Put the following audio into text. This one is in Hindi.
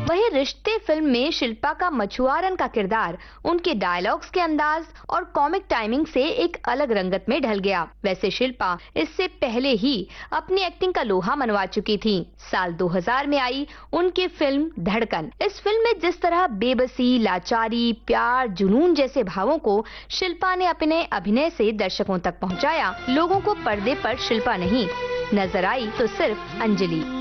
वहीं रिश्ते फिल्म में शिल्पा का मछुआरन का किरदार उनके डायलॉग्स के अंदाज और कॉमिक टाइमिंग से एक अलग रंगत में ढल गया। वैसे शिल्पा इससे पहले ही अपनी एक्टिंग का लोहा मनवा चुकी थी। साल 2000 में आई उनकी फिल्म धड़कन। इस फिल्म में जिस तरह बेबसी, लाचारी, प्यार, जुनून जैसे भावों को शिल्पा ने अपने अभिनय से दर्शकों तक पहुंचाया, लोगों को पर्दे पर शिल्पा नहीं नजर आई तो सिर्फ अंजलि।